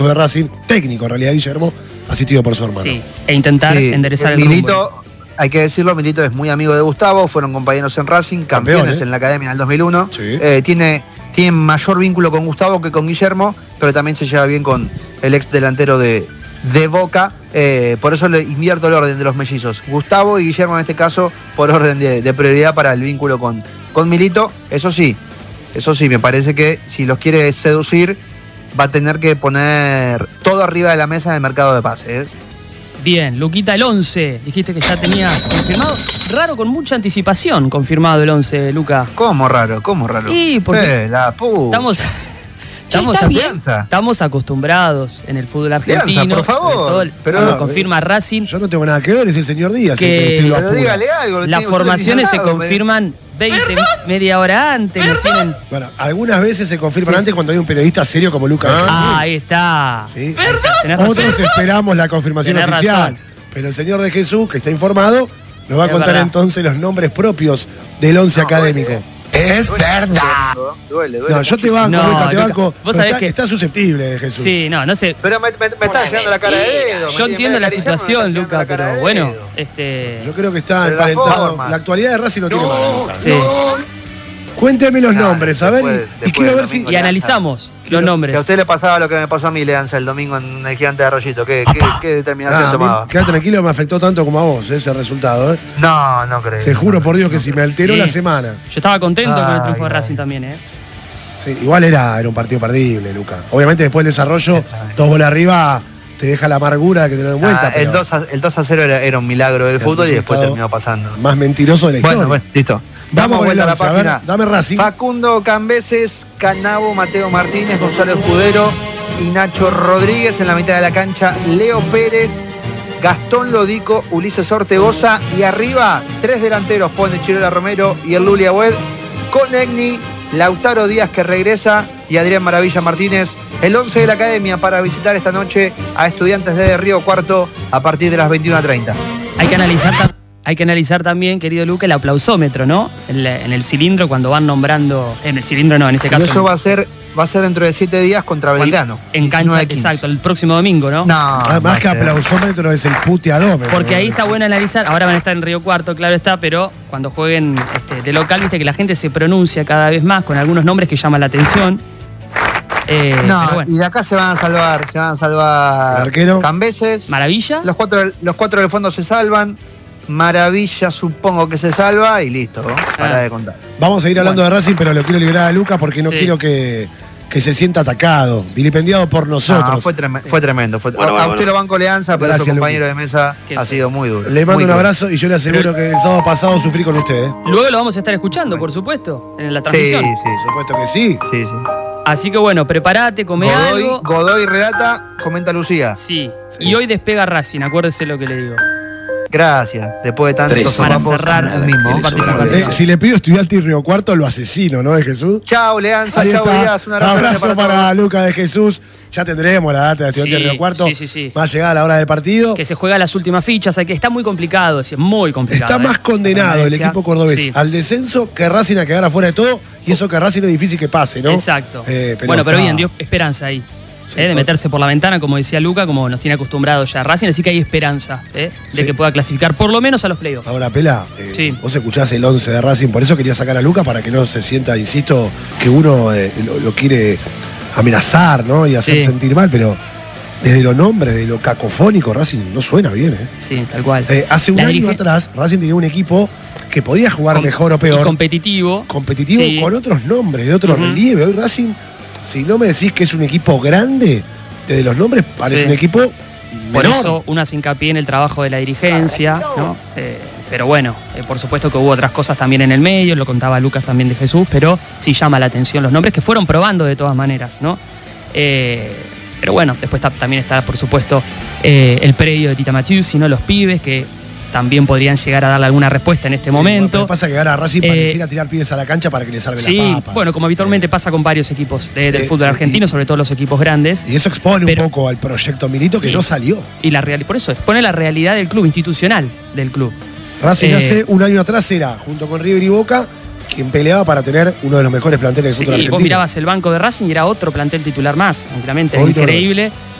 de Racing, técnico en realidad Guillermo, asistido por su hermano. Sí, e intentar enderezar el Milito, rumbo. hay que decirlo, Milito es muy amigo de Gustavo, fueron compañeros en Racing, campeones en la academia en el 2001. Sí. Tiene mayor vínculo con Gustavo que con Guillermo, pero también se lleva bien con el ex delantero de Boca. Por eso le invierto el orden de los mellizos. Gustavo y Guillermo en este caso, por orden de prioridad para el vínculo con Milito. Eso sí, me parece que si los quiere seducir, va a tener que poner todo arriba de la mesa en el mercado de pases. Bien, Luquita, el 11. Dijiste que ya tenías confirmado. Raro, con mucha anticipación confirmado el 11, Luca. ¿Cómo raro? Y porque la puta. Estamos acostumbrados en el fútbol argentino. Lianza, por favor. Pero confirma Racing. Yo no tengo nada que ver, es el señor Díaz. Pero dígale algo. Las formaciones se confirman 20, media hora antes. Bueno, algunas veces se confirman antes cuando hay un periodista serio como Lucas. Ahí está. ¿Sí? Otros esperamos la confirmación oficial. Pero el señor de Jesús, que está informado, nos va a contar entonces los nombres propios del 11 académico. Es verdad. Duele. No, yo te banco, te banco. Vos sabés que está susceptible de Jesús. Sí, no sé. Pero me está llegando la cara de dedo. Yo entiendo la situación, Luca, pero bueno, Yo creo que está emparentado. La actualidad de Racing no tiene mala, Luca. Sí. Cuénteme los nombres, a ver. Y quiero ver si. Y analizamos los nombres. Si a usted le pasaba lo que me pasó a mí, Leanza, el domingo en el Gigante de Arroyito, ¿qué determinación tomaba? Quédate tranquilo, me afectó tanto como a vos ese resultado. No creo. Te juro por Dios que si me alteró la semana. Yo estaba contento con el triunfo de Racing también, Sí, igual era un partido perdible, Luca. Obviamente después del desarrollo, 2 goles arriba, te deja la amargura de que te lo den vuelta. El 2-0 era un milagro del fútbol y después terminó pasando. Más mentiroso de la historia. Bueno, listo. Vamos con el a la 11, página. a ver, dame Racing. Facundo Cambeses, Canavo, Mateo Martínez, Gonzalo Escudero y Nacho Rodríguez. En la mitad de la cancha, Leo Pérez, Gastón Lodico, Ulises Ortegoza. Y arriba, 3 delanteros, Pone Chirola Romero y el Luli Agüed. Con Egni, Lautaro Díaz que regresa y Adrián Maravilla Martínez. El 11 de la academia para visitar esta noche a Estudiantes de Río Cuarto a partir de las 21:30. Hay que analizar también, querido Luca, el aplausómetro, ¿no? En el cilindro, cuando van nombrando. En el cilindro no, en este caso. Y eso va a ser dentro de 7 días contra Belgrano. En cancha, exacto, el próximo domingo, ¿no? Más que aplausómetro es el puteadómetro. Porque ahí está bueno analizar. Ahora van a estar en Río Cuarto, claro está, pero cuando jueguen de local, viste que la gente se pronuncia cada vez más con algunos nombres que llaman la atención. Bueno. Y de acá se van a salvar. ¿El arquero? Cambeses. Maravilla. Los cuatro del fondo se salvan. Maravilla supongo que se salva y listo, para de contar. Vamos a ir hablando de Racing, pero lo quiero liberar a Lucas porque no quiero que se sienta atacado, vilipendiado por nosotros. Fue tremendo. A usted lo banco Leanza, pero su compañero de mesa ha sido muy duro. Le mando un abrazo y yo le aseguro que el sábado pasado sufrí con usted. Luego lo vamos a estar escuchando, por supuesto, en la transmisión. Sí. Por supuesto que sí. Sí. Así que bueno, prepárate, come algo. Godoy relata, comenta Lucía. Sí. Y hoy despega Racing, acuérdese lo que le digo. Gracias. Después de tantos para cerrar el mismo participación. Si le pido Estudiante y Río Cuarto, lo asesino, ¿no? De Jesús. Chao, Leanza. Chao, Díaz. Un abrazo para Lucas de Jesús. Ya tendremos la data de Estudiante y Río Cuarto. Sí. Va a llegar a la hora del partido. Que se juega las últimas fichas. Que está muy complicado, es muy complicado. Está más condenado el equipo cordobés al descenso que Racing a quedar afuera de todo. Y eso que Racing es difícil que pase, ¿no? Exacto. Pero bien, dio esperanza ahí. De meterse por la ventana, como decía Luca, como nos tiene acostumbrados ya Racing, así que hay esperanza de que pueda clasificar por lo menos a los playoffs. Ahora, Pela, vos escuchás el 11 de Racing, por eso quería sacar a Luca para que no se sienta, insisto, que uno lo quiere amenazar, ¿no? Y hacer sentir mal, pero desde los nombres, de lo cacofónico, Racing no suena bien, Sí, tal cual. Hace un año atrás, Racing tenía un equipo que podía jugar mejor o peor. Competitivo. Con otros nombres, de otro relieve. Hoy Racing, si no me decís que es un equipo grande, desde los nombres parece un equipo menor. Por eso uno hace hincapié en el trabajo de la dirigencia, ¿no? Pero bueno, por supuesto que hubo otras cosas también en el medio, lo contaba Lucas también de Jesús, pero sí llama la atención los nombres que fueron probando de todas maneras, ¿no? Pero bueno, después también está, por supuesto, el predio de Tita Matiusi, ¿no? Los pibes que también podrían llegar a darle alguna respuesta en este momento. Lo que pasa es que ahora Racing pareciera tirar pibes a la cancha para que le salve la papa. Bueno, como habitualmente pasa con varios equipos del fútbol argentino, sobre todo los equipos grandes. Y eso expone un poco al proyecto Milito que no salió. Y por eso expone la realidad del club, institucional del club. Racing hace un año atrás era, junto con River y Boca, quien peleaba para tener uno de los mejores planteles del fútbol argentino. Vos mirabas el banco de Racing y era otro plantel titular más, tranquilamente, Hoy increíble.